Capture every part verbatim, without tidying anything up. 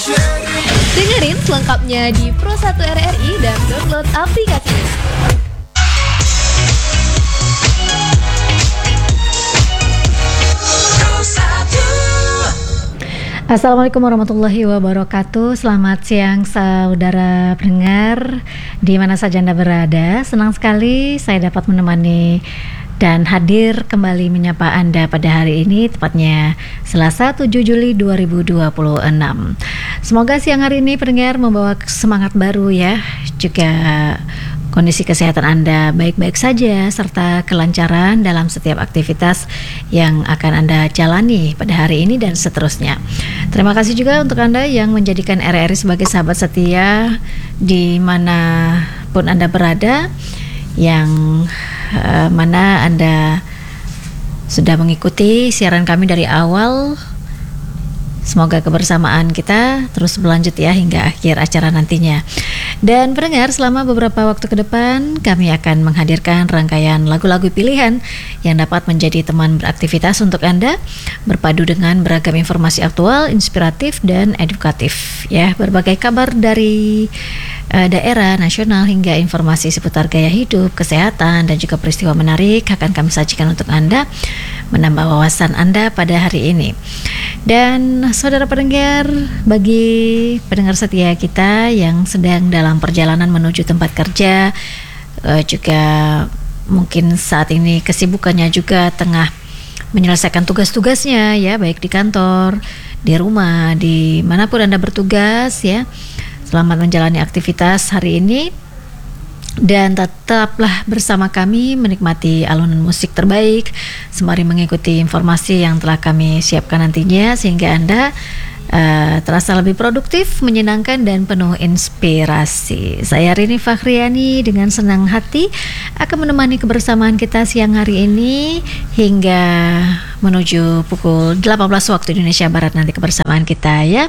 Dengerin selengkapnya di Pro satu R R I dan download aplikasinya. Assalamualaikum warahmatullahi wabarakatuh. Selamat siang saudara pendengar di mana saja Anda berada. Senang sekali saya dapat menemani dan hadir kembali menyapa Anda pada hari ini, tepatnya Selasa tujuh Juli dua ribu dua puluh enam. Semoga siang hari ini pendengar membawa semangat baru ya, juga kondisi kesehatan Anda baik-baik saja, serta kelancaran dalam setiap aktivitas yang akan Anda jalani pada hari ini dan seterusnya. Terima kasih juga untuk Anda yang menjadikan R R I sebagai sahabat setia di mana pun Anda berada, yang uh, mana Anda sudah mengikuti siaran kami dari awal. Semoga kebersamaan kita terus berlanjut ya hingga akhir acara nantinya. Dan pendengar, selama beberapa waktu ke depan kami akan menghadirkan rangkaian lagu-lagu pilihan yang dapat menjadi teman beraktivitas untuk Anda, berpadu dengan beragam informasi aktual, inspiratif dan edukatif ya, berbagai kabar dari uh, daerah, nasional hingga informasi seputar gaya hidup, kesehatan dan juga peristiwa menarik akan kami sajikan untuk Anda, menambah wawasan Anda pada hari ini. Dan saudara pendengar, bagi pendengar setia kita yang sedang dalam perjalanan menuju tempat kerja, uh, juga mungkin saat ini kesibukannya juga tengah menyelesaikan tugas-tugasnya ya, baik di kantor, di rumah, di manapun Anda bertugas ya. Selamat menjalani aktivitas hari ini. Dan tetaplah bersama kami menikmati alunan musik terbaik sembari mengikuti informasi yang telah kami siapkan nantinya, sehingga Anda uh, terasa lebih produktif, menyenangkan dan penuh inspirasi. Saya Rini Fakhriani dengan senang hati akan menemani kebersamaan kita siang hari ini hingga menuju pukul delapan belas waktu Indonesia Barat nanti kebersamaan kita ya.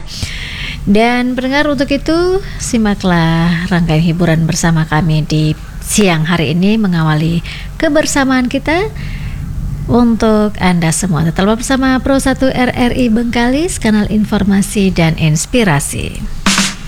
Dan pendengar, untuk itu simaklah rangkaian hiburan bersama kami di siang hari ini mengawali kebersamaan kita untuk Anda semua. Tetaplah bersama Pro satu R R I Bengkalis, kanal informasi dan inspirasi.